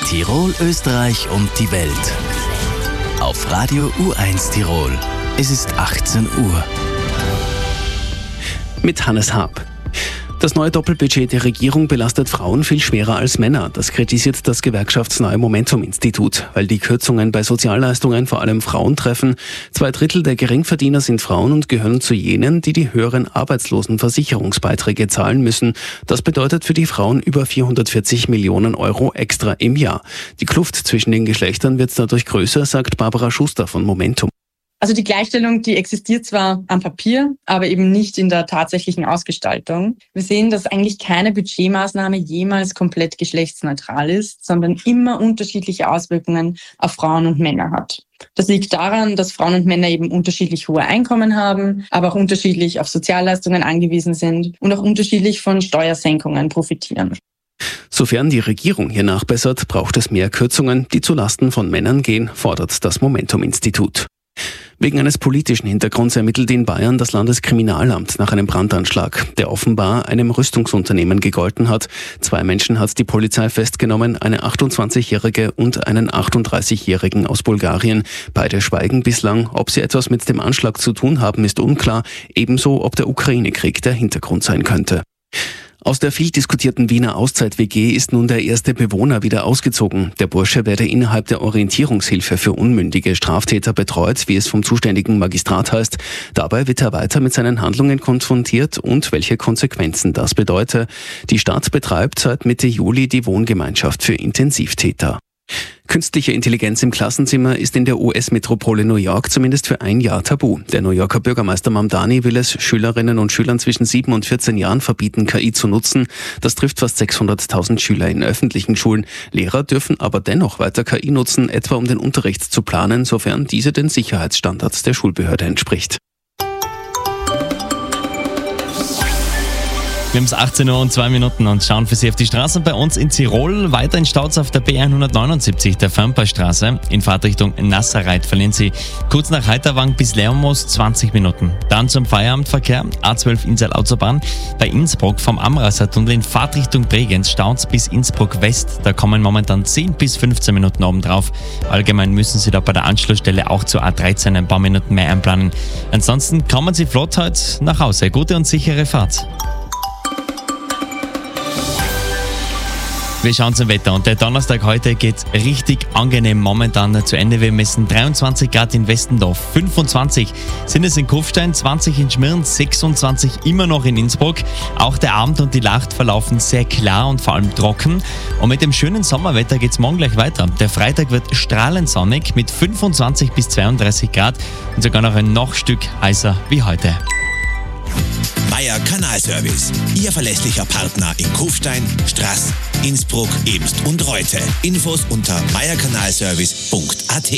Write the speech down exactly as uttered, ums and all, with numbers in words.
Tirol, Österreich und die Welt. Auf Radio U eins Tirol. Es ist achtzehn Uhr. Mit Hannes Haab. Das neue Doppelbudget der Regierung belastet Frauen viel schwerer als Männer. Das kritisiert das gewerkschaftsnahe Momentum-Institut, weil die Kürzungen bei Sozialleistungen vor allem Frauen treffen. Zwei Drittel der Geringverdiener sind Frauen und gehören zu jenen, die die höheren Arbeitslosenversicherungsbeiträge zahlen müssen. Das bedeutet für die Frauen über vierhundertvierzig Millionen Euro extra im Jahr. Die Kluft zwischen den Geschlechtern wird dadurch größer, sagt Barbara Schuster von Momentum. Also die Gleichstellung, die existiert zwar am Papier, aber eben nicht in der tatsächlichen Ausgestaltung. Wir sehen, dass eigentlich keine Budgetmaßnahme jemals komplett geschlechtsneutral ist, sondern immer unterschiedliche Auswirkungen auf Frauen und Männer hat. Das liegt daran, dass Frauen und Männer eben unterschiedlich hohe Einkommen haben, aber auch unterschiedlich auf Sozialleistungen angewiesen sind und auch unterschiedlich von Steuersenkungen profitieren. Sofern die Regierung hier nachbessert, braucht es mehr Kürzungen, die zulasten von Männern gehen, fordert das Momentum-Institut. Wegen eines politischen Hintergrunds ermittelt in Bayern das Landeskriminalamt nach einem Brandanschlag, der offenbar einem Rüstungsunternehmen gegolten hat. Zwei Menschen hat die Polizei festgenommen, eine achtundzwanzigjährige und einen achtunddreißigjährigen aus Bulgarien. Beide schweigen bislang. Ob sie etwas mit dem Anschlag zu tun haben, ist unklar. Ebenso, ob der Ukraine-Krieg der Hintergrund sein könnte. Aus der viel diskutierten Wiener Auszeit-W G ist nun der erste Bewohner wieder ausgezogen. Der Bursche werde innerhalb der Orientierungshilfe für unmündige Straftäter betreut, wie es vom zuständigen Magistrat heißt. Dabei wird er weiter mit seinen Handlungen konfrontiert und welche Konsequenzen das bedeute. Die Stadt betreibt seit Mitte Juli die Wohngemeinschaft für Intensivtäter. Künstliche Intelligenz im Klassenzimmer ist in der U S-Metropole New York zumindest für ein Jahr tabu. Der New Yorker Bürgermeister Mamdani will es Schülerinnen und Schülern zwischen sieben und vierzehn Jahren verbieten, K I zu nutzen. Das trifft fast sechshunderttausend Schüler in öffentlichen Schulen. Lehrer dürfen aber dennoch weiter K I nutzen, etwa um den Unterricht zu planen, sofern diese den Sicherheitsstandards der Schulbehörde entspricht. Wir haben es achtzehn Uhr und zwei Minuten und schauen für Sie auf die Straßen bei uns in Tirol. Weiter in Staus auf der B hundertneunundsiebzig, der Fernpassstraße. In Fahrtrichtung Nasserreit verlieren Sie kurz nach Heiterwang bis Lermoos zwanzig Minuten. Dann zum Feierabendverkehr, A zwölf Insel Autobahn. Bei Innsbruck vom Amrasser Tunnel in Fahrtrichtung Bregenz staut bis Innsbruck West. Da kommen momentan zehn bis fünfzehn Minuten obendrauf. Allgemein müssen Sie da bei der Anschlussstelle auch zur A dreizehn ein paar Minuten mehr einplanen. Ansonsten kommen Sie flott heute nach Hause. Gute und sichere Fahrt. Wir schauen zum Wetter und der Donnerstag heute geht richtig angenehm momentan zu Ende. Wir messen dreiundzwanzig Grad in Westendorf, fünfundzwanzig sind es in Kufstein, zwanzig in Schmirn, sechsundzwanzig immer noch in Innsbruck. Auch der Abend und die Nacht verlaufen sehr klar und vor allem trocken. Und mit dem schönen Sommerwetter geht es morgen gleich weiter. Der Freitag wird strahlend sonnig mit fünfundzwanzig bis zweiunddreißig Grad und sogar noch ein noch Stück heißer wie heute. Meier Kanalservice, Ihr verlässlicher Partner in Kufstein, Straß, Innsbruck, Ebenst und Reute. Infos unter meier kanalservice punkt a t.